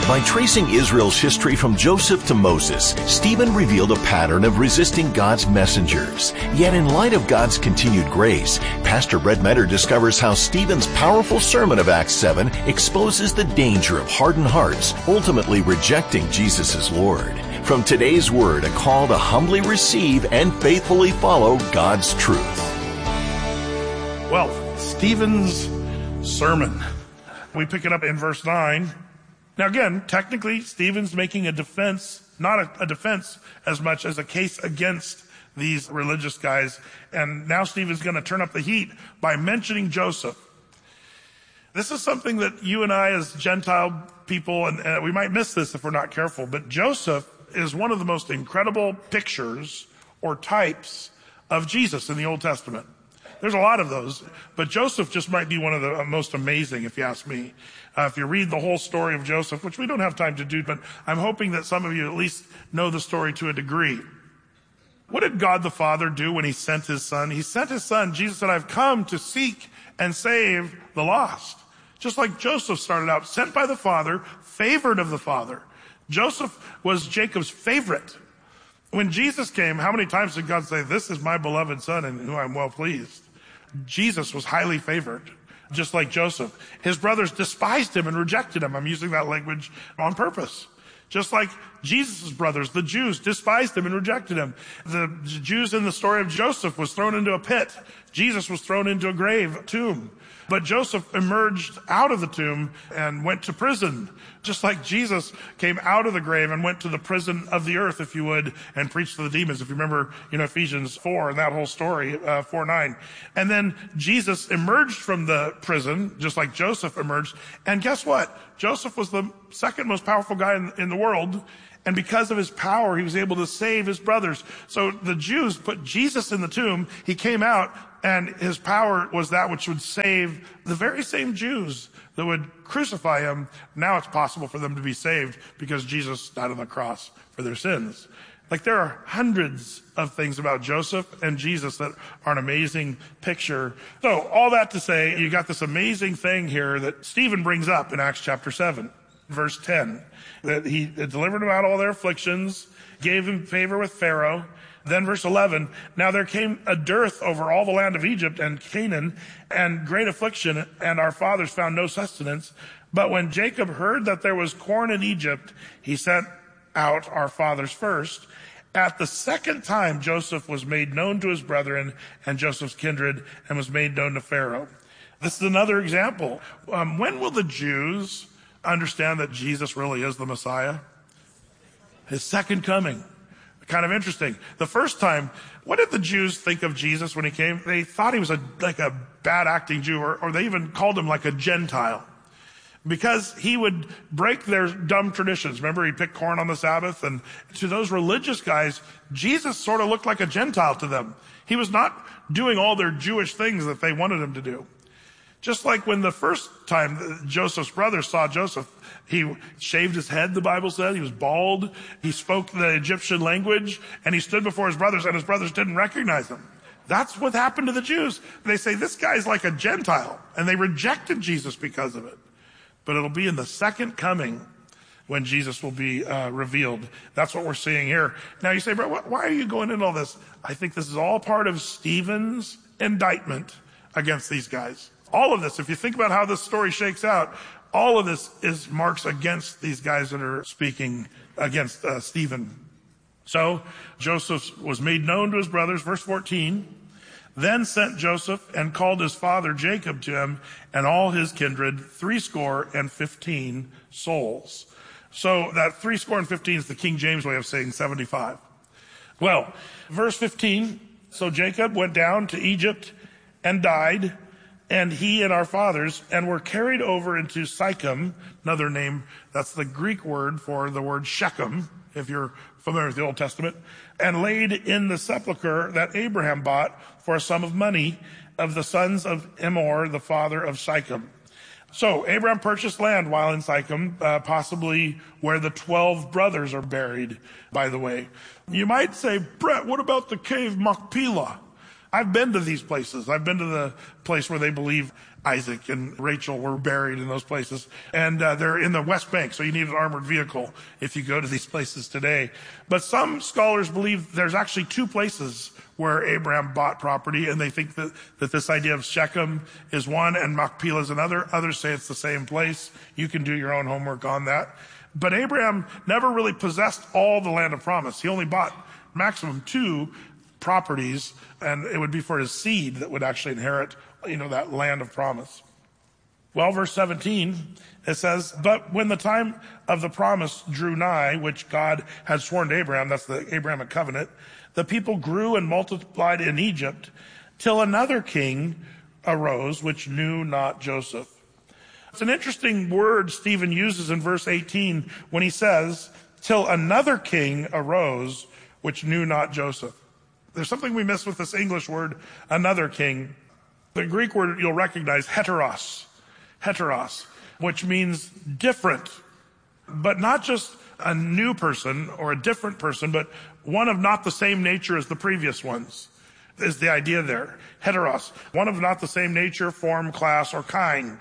By tracing Israel's history from Joseph to Moses, Stephen revealed a pattern of resisting God's messengers. Yet in light of God's continued grace, Pastor Brett Metter discovers how Stephen's powerful sermon of Acts 7 exposes the danger of hardened hearts, ultimately rejecting Jesus as Lord. From today's Word, a call to humbly receive and faithfully follow God's truth. Well, Stephen's sermon. We pick it up in verse 9. Now again, technically, Stephen's making a defense, not a defense as much as a case against these religious guys. And now Stephen's going to turn up the heat by mentioning Joseph. This is something that you and I as Gentile people, and we might miss this if we're not careful, but Joseph is one of the most incredible pictures or types of Jesus in the Old Testament. There's a lot of those, but Joseph just might be one of the most amazing, if you ask me. If you read the whole story of Joseph, which we don't have time to do, but I'm hoping that some of you at least know the story to a degree. What did God the Father do when he sent his son? He sent his son. Jesus said, I've come to seek and save the lost. Just like Joseph started out, sent by the Father, favored of the Father. Joseph was Jacob's favorite. When Jesus came, how many times did God say, this is my beloved son in whom I'm well pleased? Jesus was highly favored, just like Joseph. His brothers despised him and rejected him. I'm using that language on purpose. Just like Jesus' brothers, the Jews, despised him and rejected him. The Jews in the story of Joseph was thrown into a pit. Jesus was thrown into a grave, tomb. But Joseph emerged out of the tomb and went to prison, just like Jesus came out of the grave and went to the prison of the earth, if you would, and preached to the demons. If you remember, Ephesians 4 and that whole story, 4:9. And then Jesus emerged from the prison, just like Joseph emerged. And guess what? Joseph was the second most powerful guy in the world. And because of his power, he was able to save his brothers. So the Jews put Jesus in the tomb. He came out, and his power was that which would save the very same Jews that would crucify him. Now it's possible for them to be saved because Jesus died on the cross for their sins. Like, there are hundreds of things about Joseph and Jesus that are an amazing picture. So all that to say, you got this amazing thing here that Stephen brings up in Acts chapter 7. Verse 10, that he delivered them out all their afflictions, gave him favor with Pharaoh. Then verse 11, now there came a dearth over all the land of Egypt and Canaan, and great affliction, and our fathers found no sustenance. But when Jacob heard that there was corn in Egypt, he sent out our fathers first. At the second time, Joseph was made known to his brethren and Joseph's kindred, and was made known to Pharaoh. This is another example. When will the Jews understand that Jesus really is the Messiah? His second coming. Kind of interesting. The first time, what did the Jews think of Jesus when he came? They thought he was like a bad acting Jew, or they even called him like a Gentile, because he would break their dumb traditions. Remember, he'd pick corn on the Sabbath, and to those religious guys, Jesus sort of looked like a Gentile to them. He was not doing all their Jewish things that they wanted him to do. Just like when the first time Joseph's brothers saw Joseph, he shaved his head, the Bible said. He was bald. He spoke the Egyptian language, and he stood before his brothers, and his brothers didn't recognize him. That's what happened to the Jews. They say, this guy's like a Gentile, and they rejected Jesus because of it. But it'll be in the second coming when Jesus will be revealed. That's what we're seeing here. Now you say, bro, why are you going into all this? I think this is all part of Stephen's indictment against these guys. All of this, if you think about how this story shakes out, all of this is marks against these guys that are speaking against Stephen. So Joseph was made known to his brothers, verse 14, then sent Joseph and called his father Jacob to him and all his kindred, 75 souls. So that 75 is the King James way of saying 75. Well, verse 15, so Jacob went down to Egypt and died, and he and our fathers, and were carried over into Sychem, another name, that's the Greek word for the word Shechem, if you're familiar with the Old Testament, and laid in the sepulchre that Abraham bought for a sum of money of the sons of Emor, the father of Sychem. So Abraham purchased land while in Sychem, possibly where the 12 brothers are buried, by the way. You might say, Brett, what about the cave Machpelah? I've been to these places. I've been to the place where they believe Isaac and Rachel were buried in those places. And they're in the West Bank, so you need an armored vehicle if you go to these places today. But some scholars believe there's actually two places where Abraham bought property, and they think that this idea of Shechem is one and Machpelah is another. Others say it's the same place. You can do your own homework on that. But Abraham never really possessed all the land of promise. He only bought maximum 2 properties, and it would be for his seed that would actually inherit, that land of promise. Well, verse 17, it says, but when the time of the promise drew nigh, which God had sworn to Abraham, that's the Abrahamic covenant, the people grew and multiplied in Egypt till another king arose, which knew not Joseph. It's an interesting word Stephen uses in verse 18 when he says, till another king arose, which knew not Joseph. There's something we miss with this English word, another king. The Greek word you'll recognize, heteros, which means different, but not just a new person or a different person, but one of not the same nature as the previous ones is the idea there. Heteros, one of not the same nature, form, class, or kind.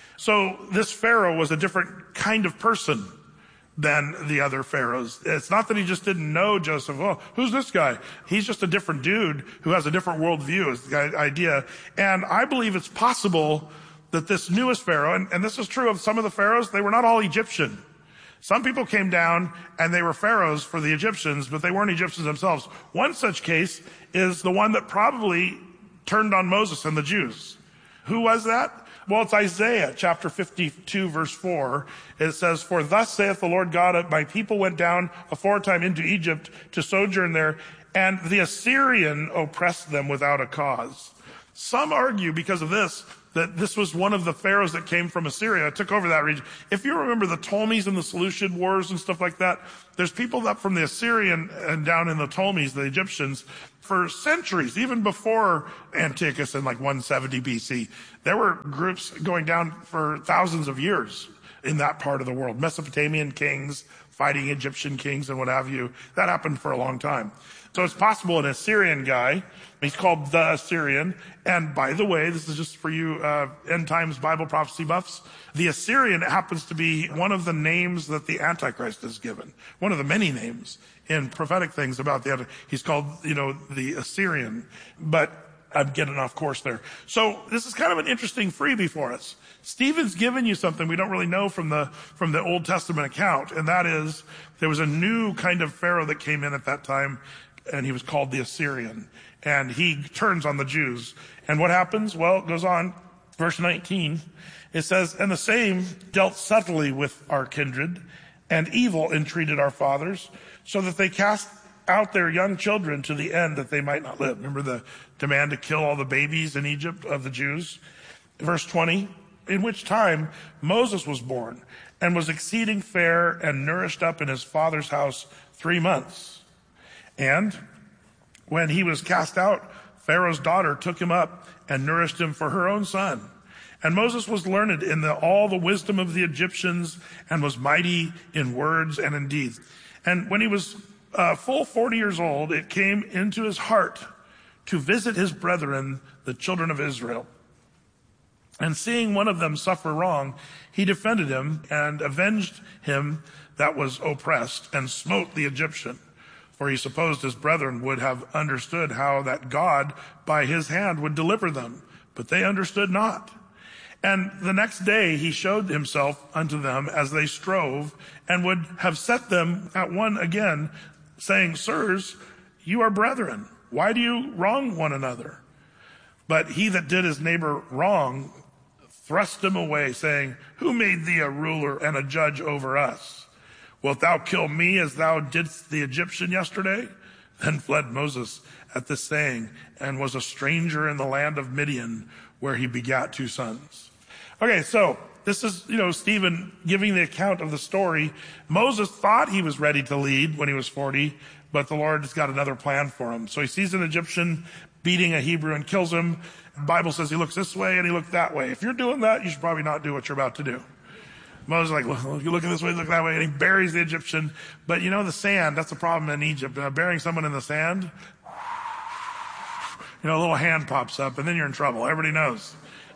So this Pharaoh was a different kind of person than the other pharaohs. It's not that he just didn't know Joseph. Oh, who's this guy? He's just a different dude who has a different worldview is the idea. And I believe it's possible that this newest Pharaoh, and this is true of some of the pharaohs, they were not all Egyptian. Some people came down and they were pharaohs for the Egyptians, but they weren't Egyptians themselves. One such case is the one that probably turned on Moses and the Jews. Who was that? Well, it's Isaiah chapter 52 verse 4. It says, for thus saith the Lord God, my people went down aforetime into Egypt to sojourn there, and the Assyrian oppressed them without a cause. Some argue because of this, that this was one of the pharaohs that came from Assyria, took over that region. If you remember the Ptolemies and the Seleucid Wars and stuff like that, there's people up from the Assyrian and down in the Ptolemies, the Egyptians, for centuries, even before Antiochus in like 170 BC. There were groups going down for thousands of years in that part of the world. Mesopotamian kings fighting Egyptian kings and what have you. That happened for a long time. So it's possible an Assyrian guy, he's called the Assyrian. And by the way, this is just for you end times Bible prophecy buffs. The Assyrian happens to be one of the names that the Antichrist is given. One of the many names in prophetic things about the Antichrist. He's called, the Assyrian. But I'm getting off course there. So this is kind of an interesting freebie for us. Stephen's given you something we don't really know from the Old Testament account. And that is, there was a new kind of Pharaoh that came in at that time, and he was called the Assyrian. And he turns on the Jews. And what happens? Well, it goes on. Verse 19, it says, and the same dealt subtly with our kindred, and evil entreated our fathers, so that they cast out their young children to the end that they might not live. Remember the demand to kill all the babies in Egypt of the Jews? Verse 20, in which time Moses was born, and was exceeding fair, and nourished up in his father's house 3 months. And when he was cast out, Pharaoh's daughter took him up and nourished him for her own son. And Moses was learned in all the wisdom of the Egyptians, and was mighty in words and in deeds. And when he was full 40 years old, it came into his heart to visit his brethren, the children of Israel. And seeing one of them suffer wrong, he defended him and avenged him that was oppressed, and smote the Egyptian. For he supposed his brethren would have understood how that God by his hand would deliver them, but they understood not. And the next day he showed himself unto them as they strove, and would have set them at one again, saying, sirs, you are brethren. Why do you wrong one another? But he that did his neighbor wrong thrust him away, saying, who made thee a ruler and a judge over us? Wilt thou kill me as thou didst the Egyptian yesterday? Then fled Moses at this saying, and was a stranger in the land of Midian, where he begat 2 sons. Okay, so this is, Stephen giving the account of the story. Moses thought he was ready to lead when he was 40, but the Lord has got another plan for him. So he sees an Egyptian beating a Hebrew and kills him. The Bible says he looks this way and he looked that way. If you're doing that, you should probably not do what you're about to do. Moses is like, well, if you look this way, look that way, and he buries the Egyptian. But the sand, that's the problem in Egypt. Burying someone in the sand, a little hand pops up, and then you're in trouble. Everybody knows.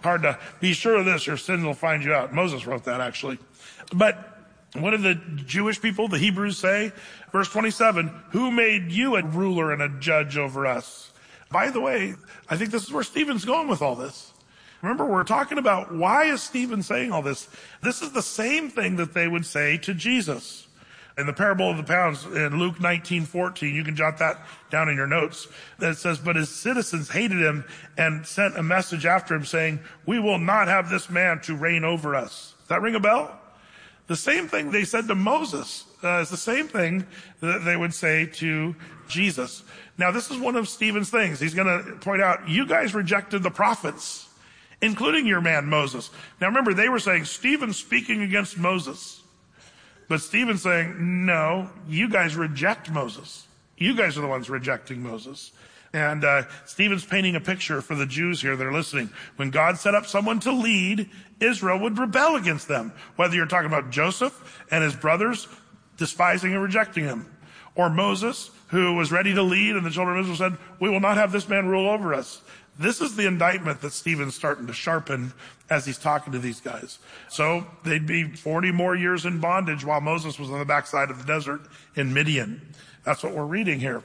hard to be sure of this, your sin will find you out. Moses wrote that, actually. But what did the Jewish people, the Hebrews, say? Verse 27, who made you a ruler and a judge over us? By the way, I think this is where Stephen's going with all this. Remember, we're talking about why is Stephen saying all this? This is the same thing that they would say to Jesus. In the parable of the pounds in Luke 19:14, you can jot that down in your notes. That says, but his citizens hated him and sent a message after him saying, we will not have this man to reign over us. Does that ring a bell? The same thing they said to Moses is the same thing that they would say to Jesus. Now, this is one of Stephen's things. He's going to point out, you guys rejected the prophets, including your man Moses. Now, remember, they were saying, Stephen's speaking against Moses. But Stephen's saying, no, you guys reject Moses. You guys are the ones rejecting Moses. And Stephen's painting a picture for the Jews here that are listening. When God set up someone to lead, Israel would rebel against them. Whether you're talking about Joseph and his brothers despising and rejecting him, or Moses, who was ready to lead, and the children of Israel said, we will not have this man rule over us. This is the indictment that Stephen's starting to sharpen as he's talking to these guys. So they'd be 40 more years in bondage while Moses was on the backside of the desert in Midian. That's what we're reading here.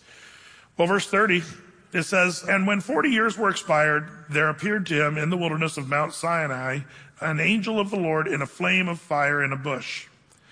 Well, verse 30, it says, and when 40 years were expired, there appeared to him in the wilderness of Mount Sinai an angel of the Lord in a flame of fire in a bush.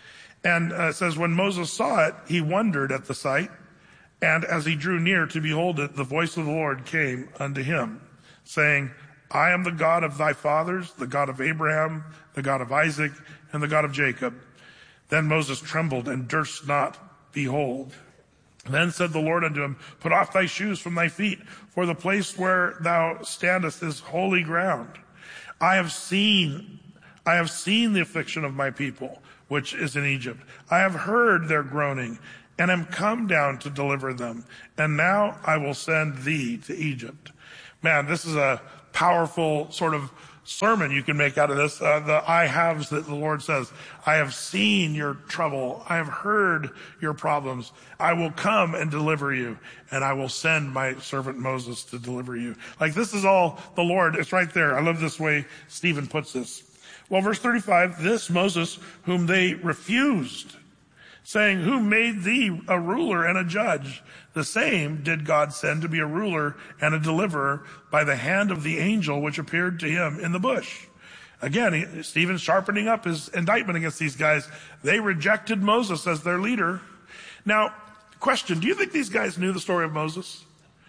And it says, when Moses saw it, he wondered at the sight. And as he drew near to behold it, the voice of the Lord came unto him, saying, I am the God of thy fathers, the God of Abraham, the God of Isaac, and the God of Jacob. Then Moses trembled and durst not behold. Then said the Lord unto him, put off thy shoes from thy feet, for the place where thou standest is holy ground. I have seen the affliction of my people, which is in Egypt. I have heard their groaning, and am come down to deliver them. And now I will send thee to Egypt. Man, this is a powerful sort of sermon you can make out of this. The I haves that the Lord says. I have seen your trouble. I have heard your problems. I will come and deliver you. And I will send my servant Moses to deliver you. Like, this is all the Lord. It's right there. I love this way Stephen puts this. Well, verse 35, this Moses whom they refused, saying, who made thee a ruler and a judge? The same did God send to be a ruler and a deliverer by the hand of the angel which appeared to him in the bush. Again, Stephen's sharpening up his indictment against these guys. They rejected Moses as their leader. Now, question, do you think these guys knew the story of Moses?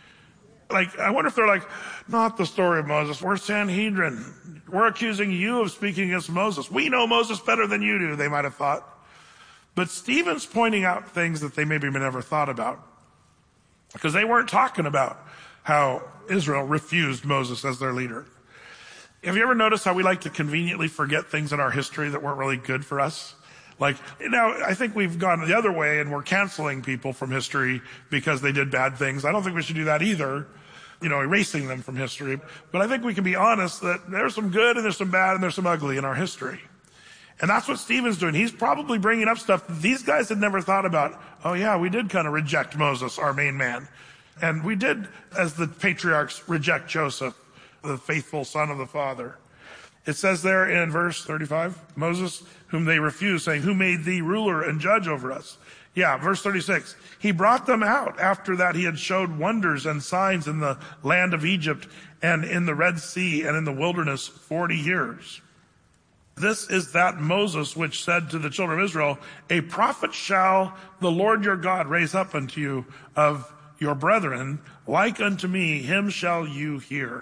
Like, I wonder if they're like, not the story of Moses. We're Sanhedrin. We're accusing you of speaking against Moses. We know Moses better than you do, they might have thought. But Stephen's pointing out things that they maybe never thought about. Because they weren't talking about how Israel refused Moses as their leader. Have you ever noticed how we like to conveniently forget things in our history that weren't really good for us? Like, now, I think we've gone the other way and we're canceling people from history because they did bad things. I don't think we should do that either, erasing them from history. But I think we can be honest that there's some good and there's some bad and there's some ugly in our history. And that's what Stephen's doing. He's probably bringing up stuff that these guys had never thought about. Oh yeah, we did kind of reject Moses, our main man. And we did, as the patriarchs, reject Joseph, the faithful son of the father. It says there in verse 35, Moses, whom they refused, saying, who made thee ruler and judge over us? Yeah, verse 36, he brought them out after that he had showed wonders and signs in the land of Egypt and in the Red Sea and in the wilderness 40 years. This is that Moses which said to the children of Israel, a prophet shall the Lord your God raise up unto you of your brethren, like unto me, him shall you hear.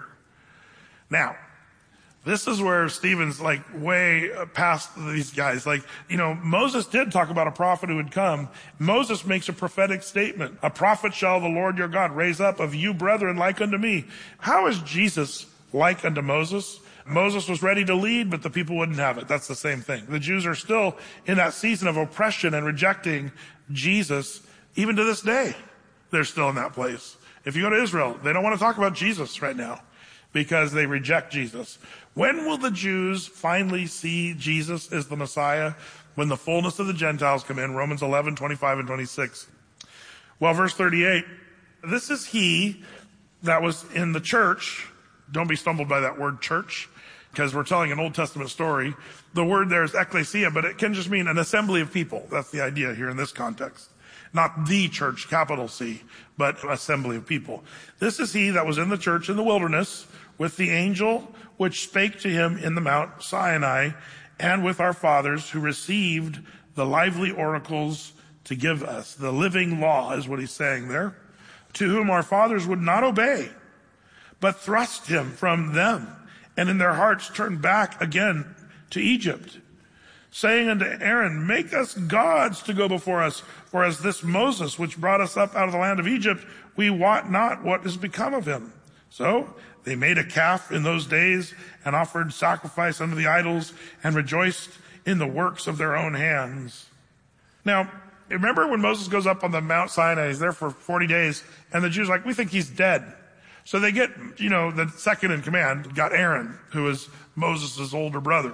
Now, this is where Stephen's like way past these guys. Like, Moses did talk about a prophet who would come. Moses makes a prophetic statement. A prophet shall the Lord your God raise up of you brethren like unto me. How is Jesus like unto Moses? Moses was ready to lead, but the people wouldn't have it. That's the same thing. The Jews are still in that season of oppression and rejecting Jesus. Even to this day, they're still in that place. If you go to Israel, they don't want to talk about Jesus right now because they reject Jesus. When will the Jews finally see Jesus as the Messiah? When the fullness of the Gentiles come in, Romans 11, 25 and 26. Well, verse 38, this is he that was in the church Don't be stumbled by that word church, because we're telling an Old Testament story. The word there is ecclesia, but it can just mean an assembly of people. That's the idea here in this context. Not the church, capital C, but assembly of people. This is he that was in the church in the wilderness with the angel which spake to him in the Mount Sinai, and with our fathers who received the lively oracles to give us. The living law is what he's saying there. To whom our fathers would not obey, but thrust him from them, and in their hearts turned back again to Egypt, saying unto Aaron, make us gods to go before us. For as this Moses, which brought us up out of the land of Egypt, we wot not what is become of him. So they made a calf in those days and offered sacrifice unto the idols and rejoiced in the works of their own hands. Now, remember when Moses goes up on the Mount Sinai, he's there for 40 days, and the Jews are like, we think he's dead. So they get, the second in command, got Aaron, who is Moses' older brother.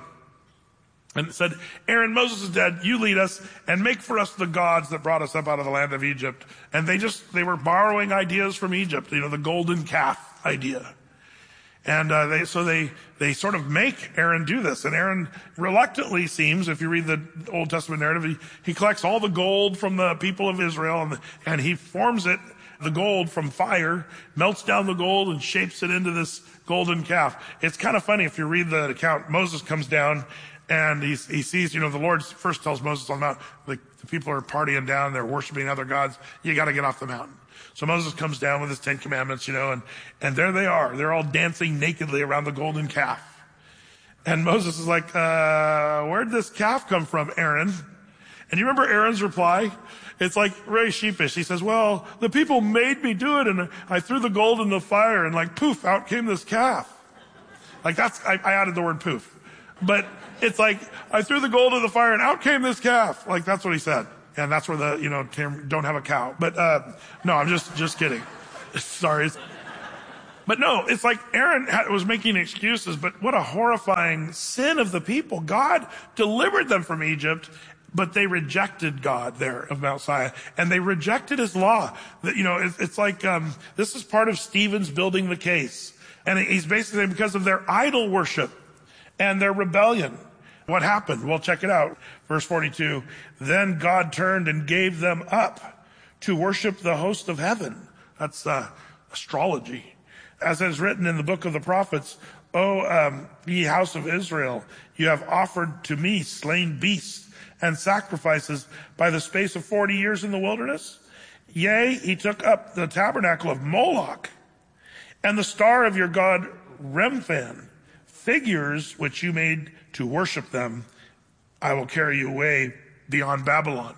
And it said, Aaron, Moses is dead, you lead us and make for us the gods that brought us up out of the land of Egypt. And they were borrowing ideas from Egypt, the golden calf idea. And they sort of make Aaron do this. And Aaron reluctantly seems, if you read the Old Testament narrative, he collects all the gold from the people of Israel and he forms it, the gold from fire, melts down the gold and shapes it into this golden calf. It's kind of funny if you read the account. Moses comes down and he sees, the Lord first tells Moses on the mount, the people are partying down, they're worshiping other gods. You got to get off the mountain. So Moses comes down with his 10 commandments, and there they are. They're all dancing nakedly around the golden calf. And Moses is like, where'd this calf come from, Aaron? And you remember Aaron's reply? It's like very sheepish. He says, well, the people made me do it, and I threw the gold in the fire, and poof, out came this calf. I added the word poof. But it's like, I threw the gold in the fire, and out came this calf. That's what he said. And that's where the, term, don't have a cow. But, no, I'm just kidding. Sorry. But no, it's like Aaron was making excuses, but what a horrifying sin of the people. God delivered them from Egypt, but they rejected God there of Mount Sinai, and they rejected his law. It's like, this is part of Stephen's building the case. And he's basically saying because of their idol worship and their rebellion. What happened? Well, check it out. Verse 42, then God turned and gave them up to worship the host of heaven. That's astrology. As it is written in the book of the prophets, O ye house of Israel, you have offered to me slain beasts and sacrifices by the space of 40 years in the wilderness. Yea, he took up the tabernacle of Moloch and the star of your god Remphan, figures which you made to worship them. I will carry you away beyond Babylon.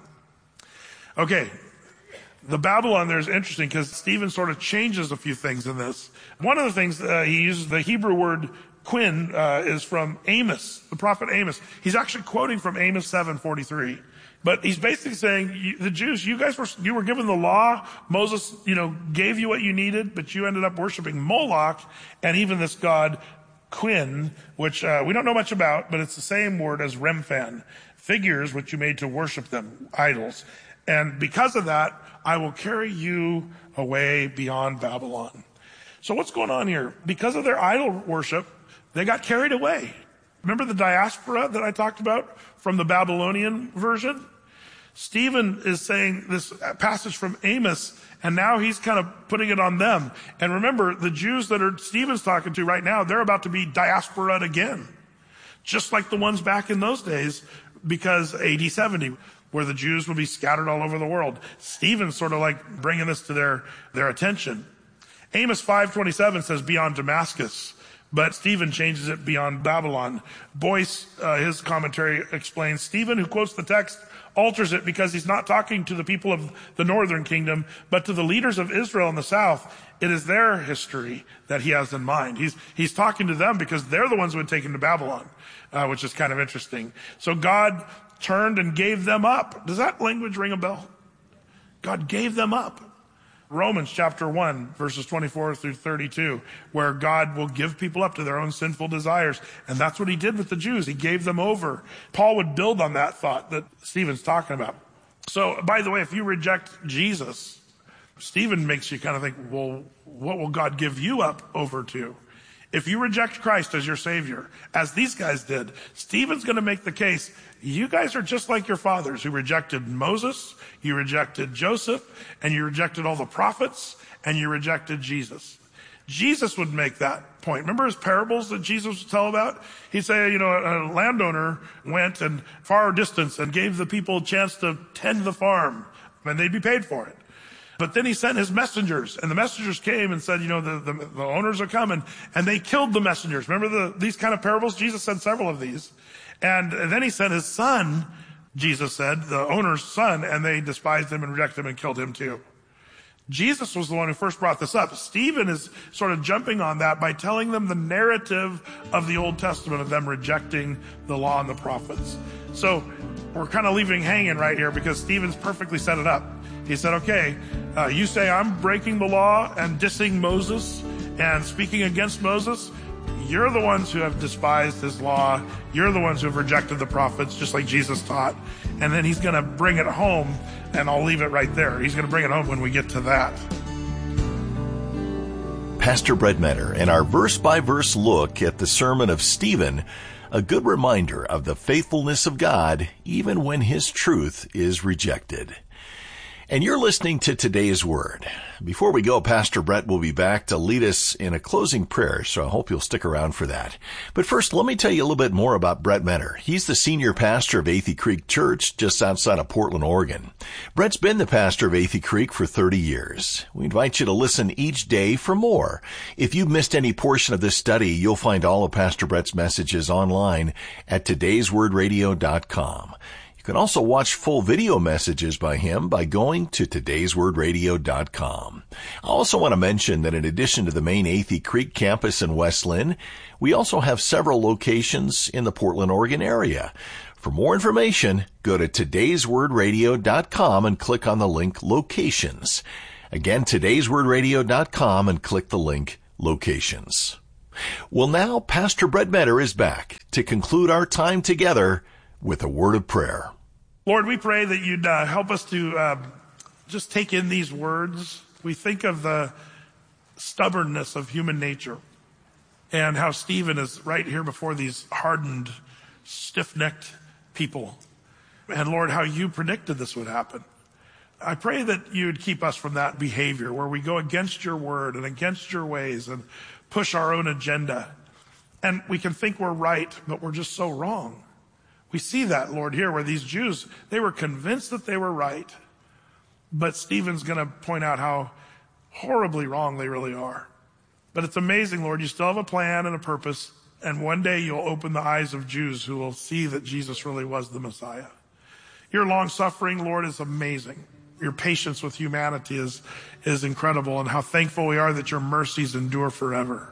Okay, the Babylon there is interesting because Stephen sort of changes a few things in this. One of the things he uses, the Hebrew word quin, is from Amos, the prophet Amos. He's actually quoting from Amos 7:43. But he's basically saying, the Jews, you were given the law. Moses, gave you what you needed, but you ended up worshiping Moloch and even this god Quin, which we don't know much about, but it's the same word as Remphan, figures which you made to worship them, idols. And because of that, I will carry you away beyond Babylon. So what's going on here? Because of their idol worship, they got carried away. Remember the diaspora that I talked about from the Babylonian version? Stephen is saying this passage from Amos, and now he's kind of putting it on them. And remember, the Jews that Stephen's talking to right now, they're about to be diaspora'd again. Just like the ones back in those days, because AD 70, where the Jews will be scattered all over the world. Stephen's sort of like bringing this to their attention. Amos 5:27 says beyond Damascus, but Stephen changes it beyond Babylon. Boyce, his commentary explains, Stephen, who quotes the text, alters it because he's not talking to the people of the northern kingdom, but to the leaders of Israel in the south. It is their history that he has in mind. He's talking to them because they're the ones who had taken to Babylon, which is kind of interesting. So God turned and gave them up. Does that language ring a bell? God gave them up. Romans chapter 1, verses 24 through 32, where God will give people up to their own sinful desires. And that's what he did with the Jews. He gave them over. Paul would build on that thought that Stephen's talking about. So, by the way, if you reject Jesus, Stephen makes you kind of think, well, what will God give you up over to? If you reject Christ as your Savior, as these guys did, Stephen's going to make the case, you guys are just like your fathers who rejected Moses, you rejected Joseph, and you rejected all the prophets, and you rejected Jesus. Jesus would make that point. Remember his parables that Jesus would tell about? He'd say, a landowner went and far distance and gave the people a chance to tend the farm, and they'd be paid for it. But then he sent his messengers, and the messengers came and said, the owners are coming, and they killed the messengers. Remember these kind of parables? Jesus said several of these. And then he sent his son, Jesus said, the owner's son, and they despised him and rejected him and killed him too. Jesus was the one who first brought this up. Stephen is sort of jumping on that by telling them the narrative of the Old Testament of them rejecting the law and the prophets. So we're kind of leaving hanging right here because Stephen's perfectly set it up. He said, okay, you say I'm breaking the law and dissing Moses and speaking against Moses. You're the ones who have despised his law. You're the ones who have rejected the prophets, just like Jesus taught. And then he's going to bring it home, and I'll leave it right there. He's going to bring it home when we get to that. Pastor Brett Meador and our verse-by-verse look at the sermon of Stephen, a good reminder of the faithfulness of God, even when his truth is rejected. And you're listening to Today's Word. Before we go, Pastor Brett will be back to lead us in a closing prayer, so I hope you'll stick around for that. But first, let me tell you a little bit more about Brett Meador. He's the senior pastor of Athey Creek Church, just outside of Portland, Oregon. Brett's been the pastor of Athey Creek for 30 years. We invite you to listen each day for more. If you've missed any portion of this study, you'll find all of Pastor Brett's messages online at todayswordradio.com. You can also watch full video messages by him by going to todayswordradio.com. I also want to mention that in addition to the main Athey Creek campus in West Linn, we also have several locations in the Portland, Oregon area. For more information, go to todayswordradio.com and click on the link Locations. Again, todayswordradio.com and click the link Locations. Well, now Pastor Brett Meador is back to conclude our time together with a word of prayer. Lord, we pray that you'd help us to just take in these words. We think of the stubbornness of human nature and how Stephen is right here before these hardened, stiff-necked people. And Lord, how you predicted this would happen. I pray that you would keep us from that behavior where we go against your word and against your ways and push our own agenda. And we can think we're right, but we're just so wrong. We see that, Lord, here where these Jews, they were convinced that they were right. But Stephen's going to point out how horribly wrong they really are. But it's amazing, Lord, you still have a plan and a purpose. And one day you'll open the eyes of Jews who will see that Jesus really was the Messiah. Your long suffering, Lord, is amazing. Your patience with humanity is incredible. And how thankful we are that your mercies endure forever.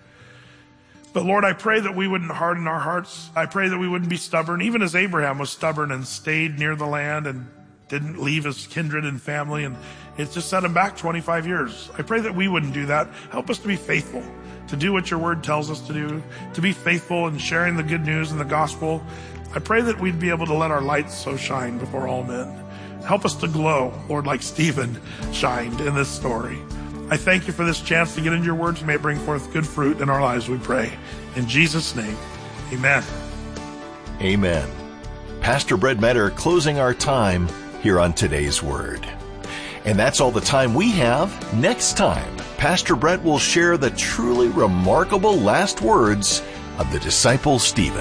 But Lord, I pray that we wouldn't harden our hearts. I pray that we wouldn't be stubborn, even as Abraham was stubborn and stayed near the land and didn't leave his kindred and family, and it just set him back 25 years. I pray that we wouldn't do that. Help us to be faithful, to do what your word tells us to do, to be faithful in sharing the good news and the gospel. I pray that we'd be able to let our light so shine before all men. Help us to glow, Lord, like Stephen shined in this story. I thank you for this chance to get into your words. May it bring forth good fruit in our lives, we pray. In Jesus' name, amen. Amen. Pastor Brett Meador closing our time here on Today's Word. And that's all the time we have. Next time, Pastor Brett will share the truly remarkable last words of the disciple Stephen.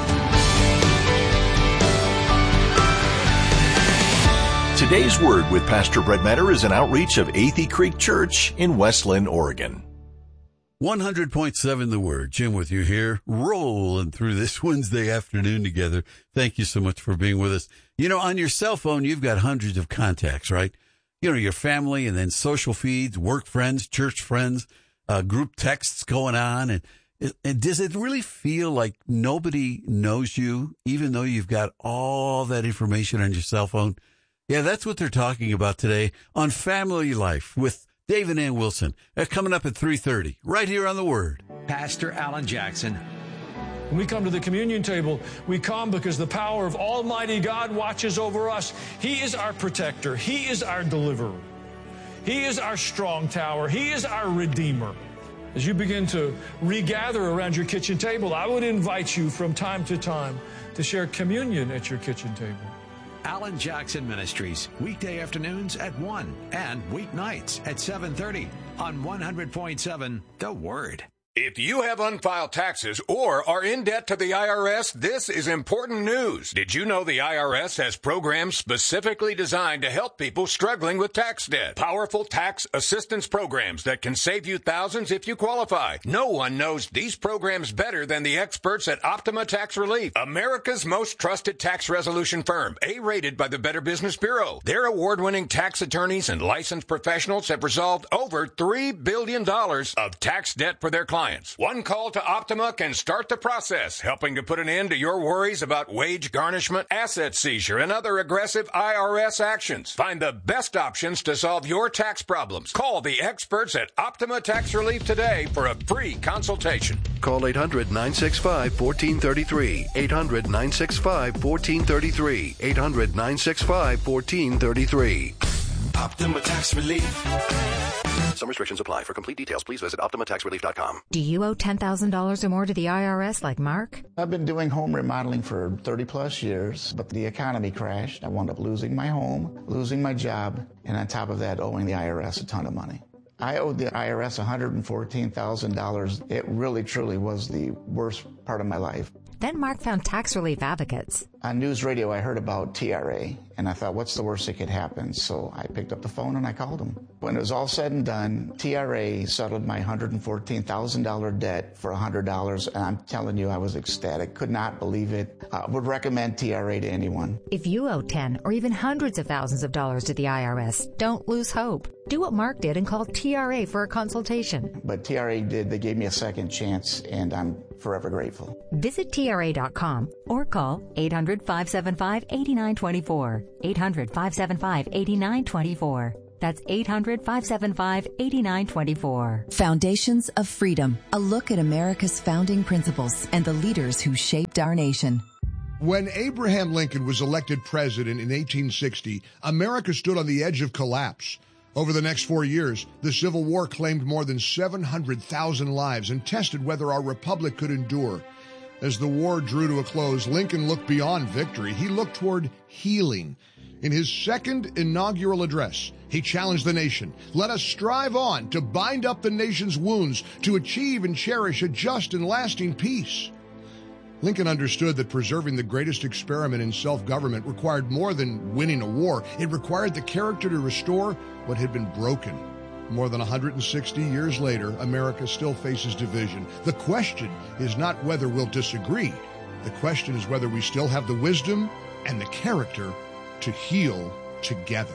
Today's Word with Pastor Brett Meador is an outreach of Athey Creek Church in West Linn, Oregon. 100.7 The Word. Jim with you here, rolling through this Wednesday afternoon together. Thank you so much for being with us. You know, on your cell phone, you've got hundreds of contacts, right? You know, your family and then social feeds, work friends, church friends, group texts going on. And does it really feel like nobody knows you, even though you've got all that information on your cell phone? Yeah, that's what they're talking about today on Family Life with Dave and Ann Wilson. Coming up at 3:30, right here on The Word. Pastor Alan Jackson. When we come to the communion table, we come because the power of Almighty God watches over us. He is our protector. He is our deliverer. He is our strong tower. He is our redeemer. As you begin to regather around your kitchen table, I would invite you from time to time to share communion at your kitchen table. Alan Jackson Ministries, weekday afternoons at 1 and weeknights at 7:30 on 100.7 The Word. If you have unfiled taxes or are in debt to the IRS, this is important news. Did you know the IRS has programs specifically designed to help people struggling with tax debt? Powerful tax assistance programs that can save you thousands if you qualify. No one knows these programs better than the experts at Optima Tax Relief, America's most trusted tax resolution firm, A-rated by the Better Business Bureau. Their award-winning tax attorneys and licensed professionals have resolved over $3 billion of tax debt for their clients. One call to Optima can start the process, helping to put an end to your worries about wage garnishment, asset seizure, and other aggressive IRS actions. Find the best options to solve your tax problems. Call the experts at Optima Tax Relief today for a free consultation. Call 800-965-1433. 800-965-1433. 800-965-1433. Optima Tax Relief. Some restrictions apply. For complete details, please visit OptimaTaxRelief.com. Do you owe $10,000 or more to the IRS like Mark? I've been doing home remodeling for 30 plus years, but the economy crashed. I wound up losing my home, losing my job, and on top of that, owing the IRS a ton of money. I owed the IRS $114,000. It really, truly was the worst part of my life. Then Mark found Tax Relief Advocates. On news radio, I heard about TRA, and I thought, what's the worst that could happen? So I picked up the phone and I called them. When it was all said and done, TRA settled my $114,000 debt for $100, and I'm telling you, I was ecstatic. Could not believe it. Would recommend TRA to anyone. If you owe 10 or even hundreds of thousands of dollars to the IRS, don't lose hope. Do what Mark did and call TRA for a consultation. But TRA did. They gave me a second chance, and I'm forever grateful. Visit TRA.com or call 800-575-8924. 800-575-8924. That's 800-575-8924. Foundations of Freedom, a look at America's founding principles and the leaders who shaped our nation. When Abraham Lincoln was elected president in 1860, America stood on the edge of collapse. Over the next 4 years, the Civil War claimed more than 700,000 lives and tested whether our republic could endure. As the war drew to a close, Lincoln looked beyond victory. He looked toward healing. In his second inaugural address, he challenged the nation. Let us strive on to bind up the nation's wounds, to achieve and cherish a just and lasting peace. Lincoln understood that preserving the greatest experiment in self-government required more than winning a war. It required the character to restore what had been broken. More than 160 years later, America still faces division. The question is not whether we'll disagree. The question is whether we still have the wisdom and the character to heal together.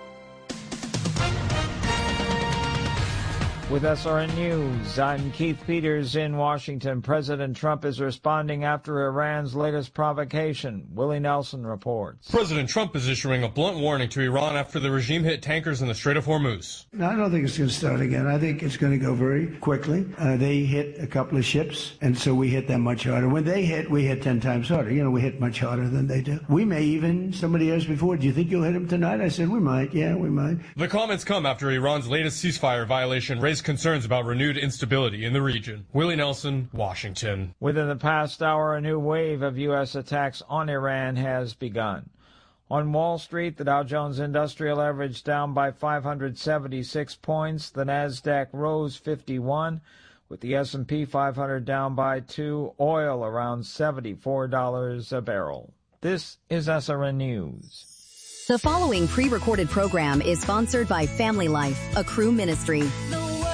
With SRN News, I'm Keith Peters in Washington. President Trump is responding after Iran's latest provocation. Willie Nelson reports. President Trump is issuing a blunt warning to Iran after the regime hit tankers in the Strait of Hormuz. No, I don't think it's going to start again. I think it's going to go very quickly. They hit a couple of ships, and so we hit them much harder. When they hit, we hit 10 times harder. You know, we hit much harder than they do. We may even, somebody asked before, do you think you'll hit them tonight? I said, we might. Yeah, we might. The comments come after Iran's latest ceasefire violation raised concerns about renewed instability in the region. Willie Nelson, Washington. Within the past hour, a new wave of U.S. attacks on Iran has begun. On Wall Street, the Dow Jones Industrial Average down by 576 points. The Nasdaq rose 51, with the S&P 500 down by 2. Oil around $74 a barrel. This is SRN News. The following pre-recorded program is sponsored by Family Life, a Crew ministry.